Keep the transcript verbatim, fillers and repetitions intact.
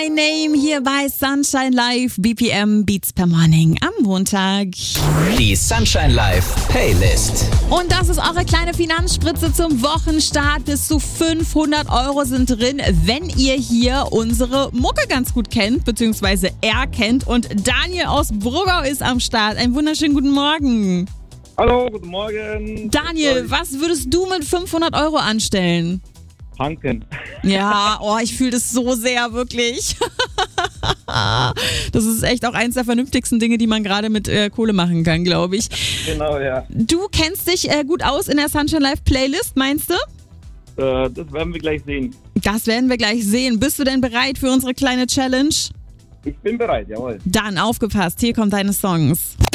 My Name hier bei Sunshine Live, B P M Beats per Morning am Montag. Die Sunshine Live Playlist. Und das ist eure kleine Finanzspritze zum Wochenstart. Bis zu fünfhundert Euro sind drin, wenn ihr hier unsere Mucke ganz gut kennt, beziehungsweise er kennt. Und Daniel aus Brugau ist am Start. Einen wunderschönen guten Morgen. Hallo, guten Morgen. Daniel, was würdest du mit fünfhundert Euro anstellen? Tanken. Ja, oh, ich fühle das so sehr, wirklich. Das ist echt auch eins der vernünftigsten Dinge, die man gerade mit äh, Kohle machen kann, glaube ich. Genau, ja. Du kennst dich äh, gut aus in der Sunshine Live Playlist, meinst du? Äh, das werden wir gleich sehen. Das werden wir gleich sehen. Bist du denn bereit für unsere kleine Challenge? Ich bin bereit, jawohl. Dann aufgepasst, hier kommen deine Songs.